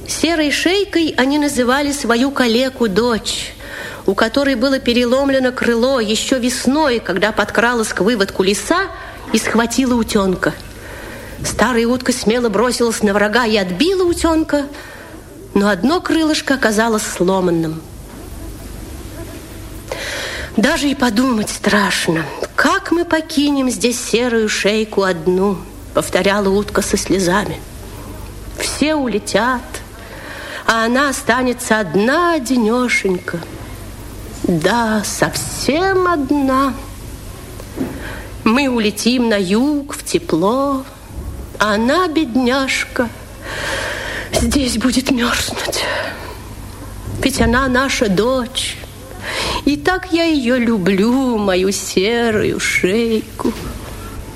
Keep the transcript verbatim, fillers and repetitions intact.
Серой шейкой они называли свою калеку-дочь, у которой было переломлено крыло еще весной, когда подкралась к выводку лиса и схватила утенка. Старая утка смело бросилась на врага и отбила утенка, но одно крылышко оказалось сломанным. Даже и подумать страшно, как мы покинем здесь серую шейку одну, повторяла утка со слезами. Все улетят, а она останется одна-одинешенька. Да, совсем одна. Мы улетим на юг, в тепло, а она, бедняжка, здесь будет мерзнуть. Ведь она наша дочь, и так я ее люблю, мою серую шейку.